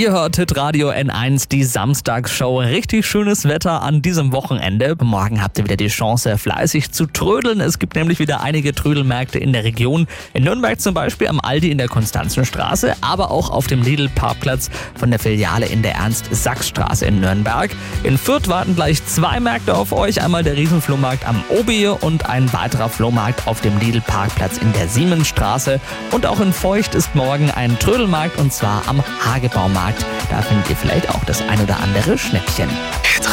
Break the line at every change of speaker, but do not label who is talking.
Ihr hört Hitradio N1, die Samstagsshow. Richtig schönes Wetter an diesem Wochenende. Morgen habt ihr wieder die Chance, fleißig zu trödeln. Es gibt nämlich wieder einige Trödelmärkte in der Region. In Nürnberg zum Beispiel am Aldi in der Konstanzenstraße, aber auch auf dem Lidl-Parkplatz von der Filiale in der Ernst-Sachs-Straße in Nürnberg. In Fürth warten gleich 2 Märkte auf euch. Einmal der Riesenflohmarkt am Obier und ein weiterer Flohmarkt auf dem Lidl-Parkplatz in der Siemensstraße. Und auch in Feucht ist morgen ein Trödelmarkt, und zwar am Hagebaumarkt. Da findet ihr vielleicht auch das ein oder andere Schnäppchen.